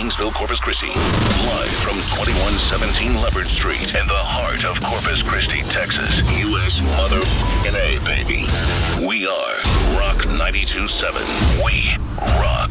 Kingsville, Corpus Christi. Live from 2117 Leopard Street in the heart of Corpus Christi, Texas. U.S. motherfucking A, baby. We are Rock 92.7. We rock.